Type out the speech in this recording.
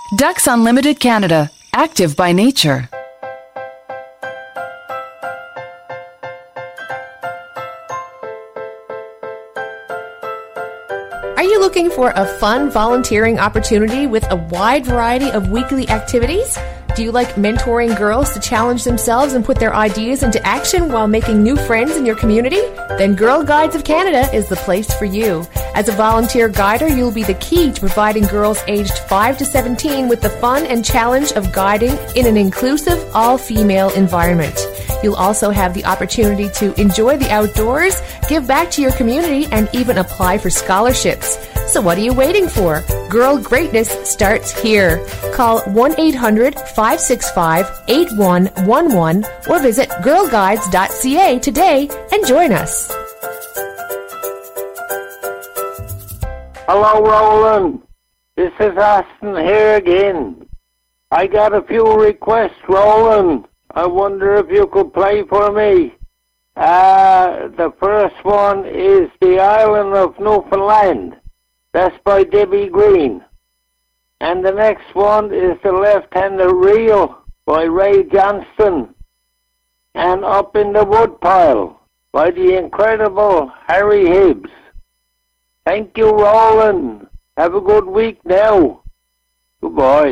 Ducks Unlimited Canada, active by nature. Are you looking for a fun volunteering opportunity with a wide variety of weekly activities? Do you like mentoring girls to challenge themselves and put their ideas into action while making new friends in your community? Then Girl Guides of Canada is the place for you. As a volunteer guider, you'll be the key to providing girls aged 5 to 17 with the fun and challenge of guiding in an inclusive, all-female environment. You'll also have the opportunity to enjoy the outdoors, give back to your community, and even apply for scholarships. So what are you waiting for? Girl greatness starts here. Call 1-800-565-8111 or visit girlguides.ca today and join us. Hello, Roland. This is Aston here again. I got a few requests, Roland. I wonder if you could play for me. The first one is The Island of Newfoundland. That's by Debbie Green. And the next one is The Left-Handed Reel by Ray Johnston. And Up in the Woodpile by the incredible Harry Hibbs. Thank you, Roland. Have a good week now. Goodbye.